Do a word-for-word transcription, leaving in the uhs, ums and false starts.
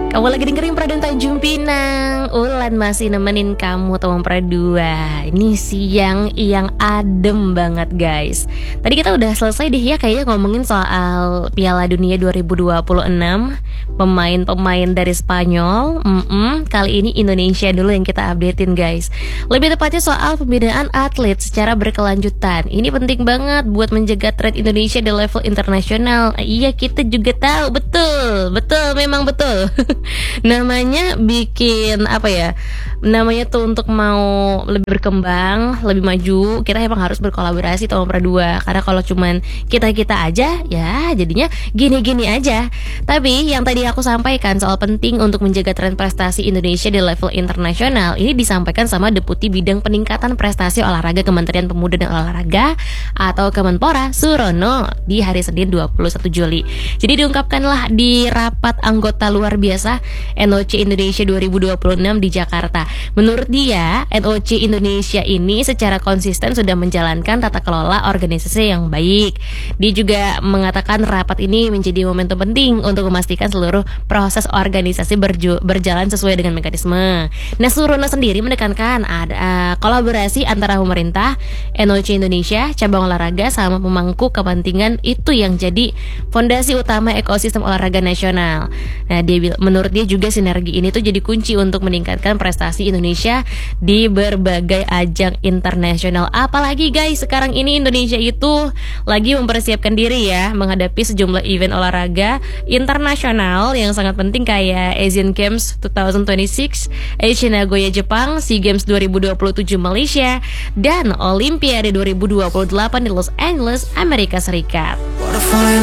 Kamu lagi dengerin Pradon Tanjung Pinang. Ulan masih nemenin kamu teman Pradua. Ini siang yang adem banget guys. Tadi kita udah selesai deh ya kayaknya ngomongin soal Piala Dunia dua ribu dua puluh enam. Pemain-pemain dari Spanyol. Mm-mm, Kali ini Indonesia dulu yang kita updatein guys. Lebih tepatnya soal pembinaan atlet secara berkelanjutan. Ini penting banget buat menjaga tren Indonesia di level internasional. Iya, kita juga tahu, betul. Betul, memang betul. Namanya bikin apa ya, namanya tuh untuk mau lebih berkembang, lebih maju, kita emang harus berkolaborasi sama Pradua. Karena kalau cuman kita-kita aja, ya jadinya gini-gini aja. Tapi yang tadi aku sampaikan soal penting untuk menjaga tren prestasi Indonesia di level internasional, ini disampaikan sama Deputi Bidang Peningkatan Prestasi Olahraga Kementerian Pemuda dan Olahraga atau Kemenpora, Surono, di hari Senin dua puluh satu Juli. Jadi diungkapkanlah di rapat anggota luar biasa N O C Indonesia dua ribu dua puluh enam di Jakarta. Menurut dia, N O C Indonesia ini secara konsisten sudah menjalankan tata kelola organisasi yang baik. Dia juga mengatakan rapat ini menjadi momentum penting untuk memastikan seluruh proses organisasi berju- berjalan sesuai dengan mekanisme. Nah, Surono sendiri menekankan ada uh, kolaborasi antara pemerintah, N O C Indonesia, cabang olahraga sama pemangku kepentingan itu yang jadi fondasi utama ekosistem olahraga nasional. Nah, dia bil- menurut dia juga sinergi ini tuh jadi kunci untuk meningkatkan prestasi Indonesia di berbagai ajang internasional. Apalagi guys, sekarang ini Indonesia itu lagi mempersiapkan diri ya menghadapi sejumlah event olahraga internasional yang sangat penting kayak Asian Games dua ribu dua puluh enam, Asian Nagoya Jepang, SEA Games dua ribu dua puluh tujuh Malaysia, dan Olimpiade dua ribu dua puluh delapan di Los Angeles, Amerika Serikat.